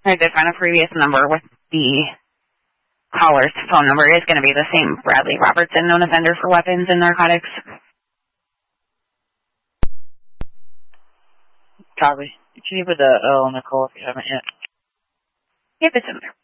I did find a previous number with the caller's phone number. It is going to be the same Bradley Robertson, known offender for weapons and narcotics. Copy. Can you put the L on the call if you haven't yet? Yep, it's in there.